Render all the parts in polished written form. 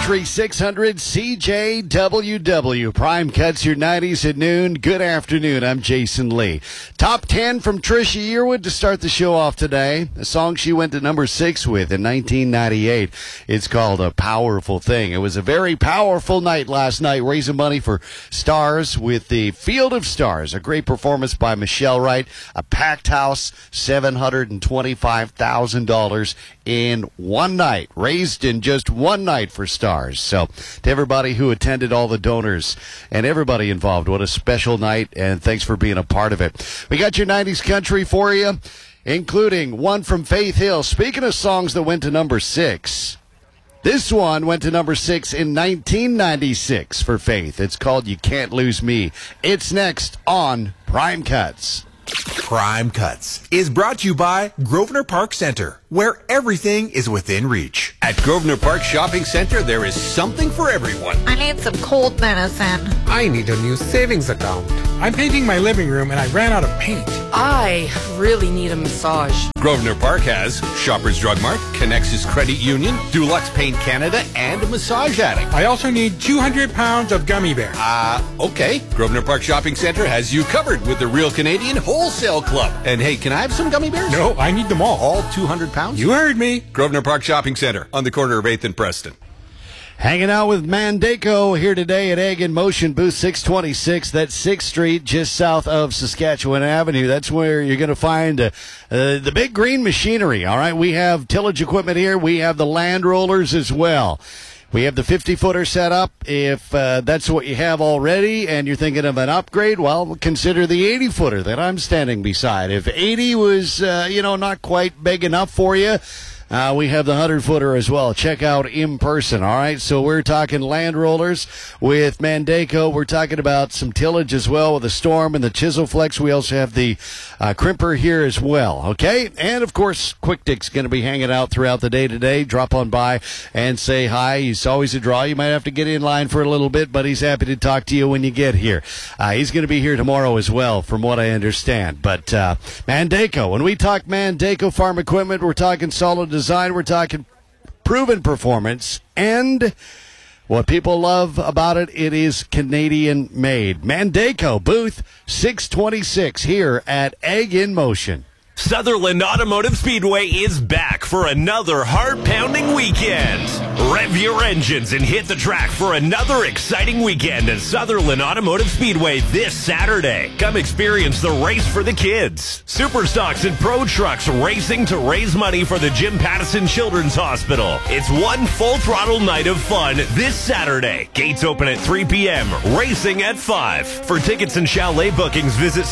Country 600 CJWW. Prime Cuts your 90s at noon. Good afternoon. I'm Jason Lee. Top 10 from Trisha Yearwood to start the show off today. A song she went to number 6 with in 1998. It's called A Powerful Thing. It was a very powerful night last night, raising money for Stars with the Field of Stars. A great performance by Michelle Wright. A packed house, $725,000 in one night. Raised in just one night for Stars. So to everybody who attended, all the donors and everybody involved, what a special night, and thanks for being a part of it. We got your 90s country for you, including one from Faith Hill. Speaking of songs that went to number 6, this one went to number 6 in 1996 for Faith. It's called You Can't Lose Me. It's next on Prime Cuts. Prime Cuts is brought to you by Grosvenor Park Center, where everything is within reach. At Grosvenor Park Shopping Center, there is something for everyone. I need some cold medicine. I need a new savings account. I'm painting my living room and I ran out of paint. I really need a massage. Grosvenor Park has Shoppers Drug Mart, Connexus Credit Union, Dulux Paint Canada, and a Massage Addict. I also need 200 pounds of gummy bears. Okay. Grosvenor Park Shopping Center has you covered with the Real Canadian Wholesale Club. And hey, can I have some gummy bears? No, I need them all. All 200 pounds? You heard me. Grosvenor Park Shopping Center on the corner of 8th and Preston. Hanging out with Mandaco here today at Egg in Motion, booth 626. That's 6th Street, just south of Saskatchewan Avenue. That's where you're going to find the big green machinery, all right? We have tillage equipment here. We have the land rollers as well. We have the 50-footer set up. If that's what you have already and you're thinking of an upgrade, well, consider the 80-footer that I'm standing beside. If 80 was, not quite big enough for you, we have the 100-footer as well. Check out in person, all right? So we're talking land rollers with Mandaco. We're talking about some tillage as well with the Storm and the Chisel Flex. We also have the crimper here as well, okay? And, of course, Quick Dick's going to be hanging out throughout the day today. Drop on by and say hi. He's always a draw. You might have to get in line for a little bit, but he's happy to talk to you when you get here. He's going to be here tomorrow as well, from what I understand. But Mandaco, when we talk Mandaco Farm Equipment, we're talking solid design, we're talking proven performance, and what people love about it, it is Canadian made. Mandaco, booth 626 here at Egg in Motion. Sutherland Automotive Speedway is back for another heart-pounding weekend. Rev your engines and hit the track for another exciting weekend at Sutherland Automotive Speedway this Saturday. Come experience the race for the kids. Super Stocks and Pro Trucks racing to raise money for the Jim Pattison Children's Hospital. It's one full-throttle night of fun this Saturday. Gates open at 3 p.m., racing at 5. For tickets and chalet bookings, visit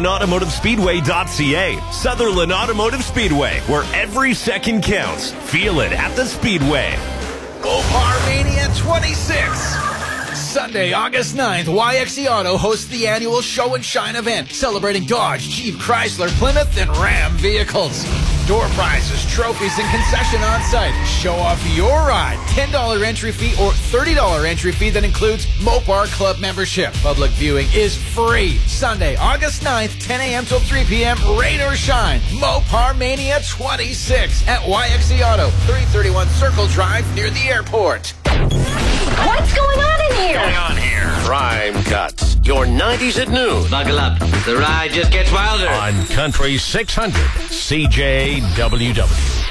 SutherlandAutomotiveSpeedway.ca. Sutherland Automotive Speedway, where every second counts. Feel it at the Speedway. Mopar Mania 26. Sunday, August 9th, YXE Auto hosts the annual Show and Shine event, celebrating Dodge, Jeep, Chrysler, Plymouth, and Ram vehicles. Door prizes, trophies, and concession on site. Show off your ride. $10 entry fee or $30 entry fee that includes Mopar Club membership. Public viewing is free. Sunday, August 9th, 10 a.m. till 3 p.m. Rain or shine. Mopar Mania 26 at YXE Auto, 331 Circle Drive near the airport. What's going on in here? Prime Cuts, your 90s at noon. Buckle up. The ride just gets wilder. On Country 600 CJWW.